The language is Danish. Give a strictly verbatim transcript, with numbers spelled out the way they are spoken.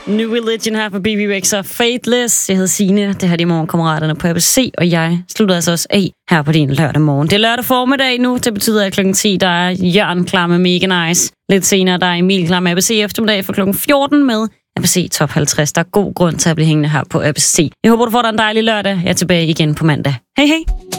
New Religion her på B B Rex og Faithless. Jeg hedder Signe, det her de morgenkammeraterne på A B C, og jeg slutter altså også af her på din lørdag morgen. Det er lørdag formiddag nu, det betyder at klokken ti, der er Jørgen klar med Mega Nice. Lidt senere, der er Emil klar med A B C eftermiddag for klokken fjorten med A B C Top halvtreds. Der er god grund til at blive hængende her på A B C. Jeg håber, du får dig en dejlig lørdag. Jeg er tilbage igen på mandag. Hej hej!